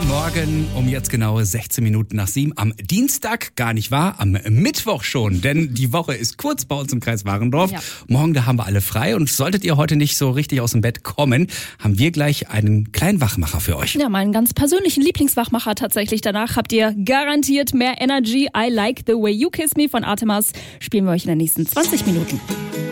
Morgen um jetzt genau 16 Minuten nach 7 am Dienstag, gar nicht wahr, am Mittwoch schon, denn die Woche ist kurz bei uns im Kreis Warendorf. Ja. Morgen, da haben wir alle frei und solltet ihr heute nicht so richtig aus dem Bett kommen, haben wir gleich einen kleinen Wachmacher für euch. Ja, meinen ganz persönlichen Lieblingswachmacher tatsächlich. Danach habt ihr garantiert mehr Energy. I Like the Way You Kiss Me von Artemas. Spielen wir euch in den nächsten 20 Minuten.